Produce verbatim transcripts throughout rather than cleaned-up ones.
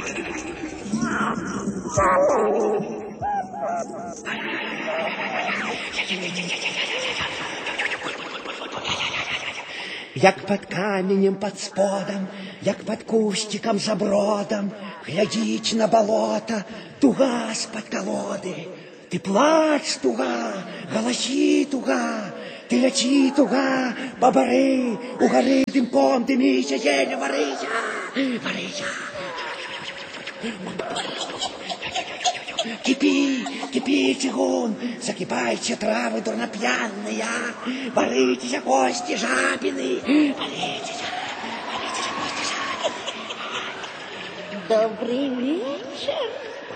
Як пад каменем пад сподам, як пад кусцікам за бродам, глядзіць на балота туга з-пад калоды. Ты плач, туга, галасі, туга, ты ляці, туга, па бары, у гары дымком дыміся, зеля, варыся, варыся. Кипи, кипи, чыгун, закипайте травы дурнопьяные, варитесь кости жабины, варитесь, варитесь кости жабины. Добрый вечер,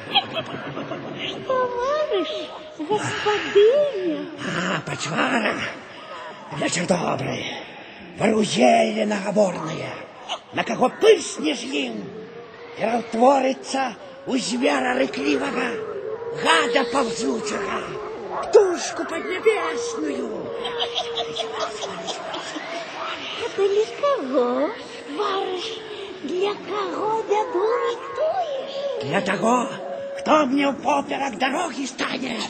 товарищ, господиня. А, почвара, вечер добрый, воруzelje наговорное, на кого пырснешь им, ператворится у звера рыкливого, гада ползучего, птушку поднебесную. Это для кого, барыш, для кого беду рихтуешь? Для того, кто мне в поперек дороги станет.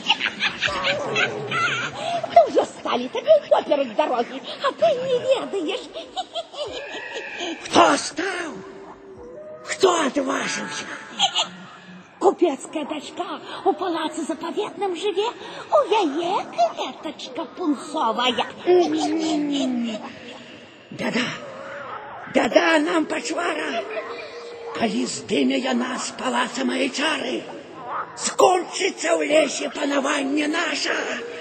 Ты уже стали такой поперек дороги, а ты не ведаешь. Кто стал? Кто отважился? Купецкая дочка у палаца заповедном живе, у яе кветочка пунцовая. Да-да, да-да нам, почвара, коли здыме яна з палаца моей чары, скончится в лесе панаванне наша.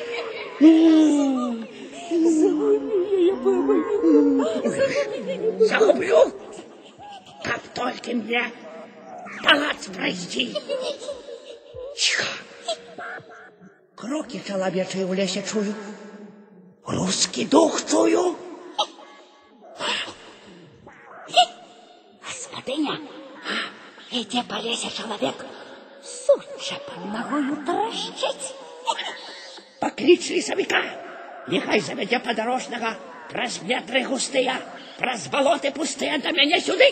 Загублю, как только мне палац пройти. Тихо. Кроки человечьи в лесе чую. Русский дух чую. Господиня, иди по лесе человек, суча под ногою трощить. Поклич лесовика, нехай заведе подорожного праз ветры густые, праз болоты пустые до меня сюды.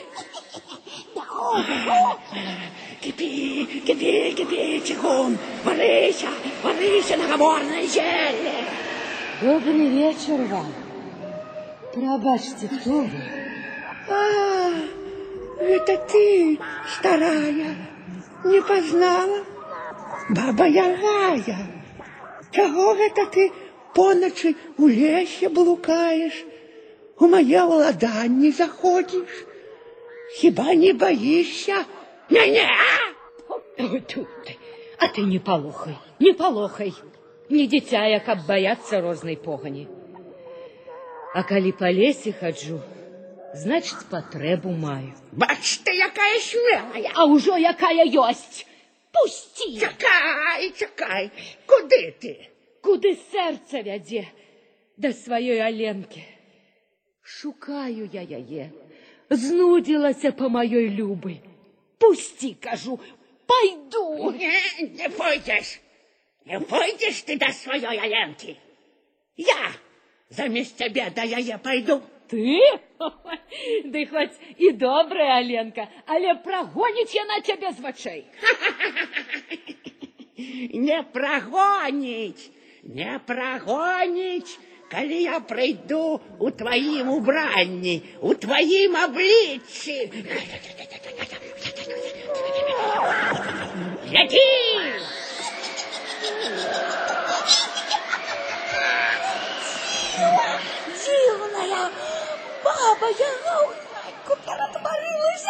Кипи, кипи, кипи, чыгун, варыся, варыся, наговорное зелье. Добрый вечер вам. Пробачьте, кто вы? А, это ты, старая, не познала? Баба Ягая, чего это ты поночи у лесе блукаешь, у моє владанні заходишь? Хіба не боишься меня? А ты не полохай, не полохай. Не дитя, я каб бояться розной погані. А коли по лесе ходжу, значит, потребу маю. Бач ты, якая смелая. А уже якая ёсть. Пусти. Чакай, чакай, куды ты? Куды серце вядзе, да сваёй Аленке. Шукаю я яе, знудзілася по маёй любы. Пусти, кажу, пойду. Не, не пойдешь, не пойдешь ты до своей Аленки. Я замест тебя до яе пойду. Ты? Ды хоть и добрая Аленка, але прогонить яна цябе з вачэй. Не прогонить, не прогонить, коли я пройду у твоим убранні, у твоим обличчі. Гляди! Дивная баба Яга у Яньку перетворилася.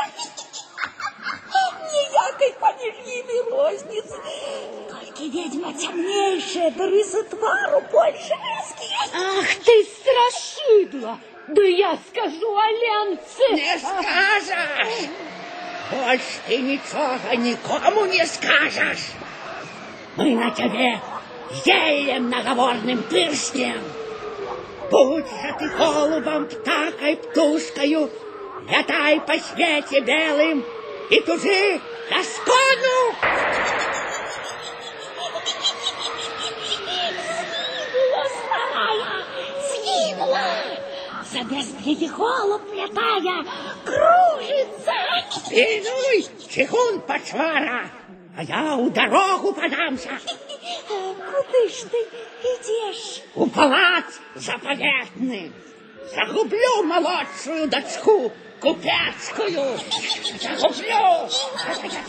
Ніякой поміж ними розницы. Только ведьма темнейшая, да рысы твару больше резкие. Ах ты страшидла! Да я скажу Аленце! Не скажешь! Больше ты ничего никому не скажешь! Мы на тебе зельем наговорным пырснем! Будь же ты голубом, птахой, птушкою, летай по свете белым и тужи на скону! Сгинула, старая, сгинула! За безбреги голубь летая кружится! Ілюй, чигун почвара, а я у дорогу подамся. Куды ж ты идешь? У палац заповедный. Загублю молодшую дочку купецкую. Загублю.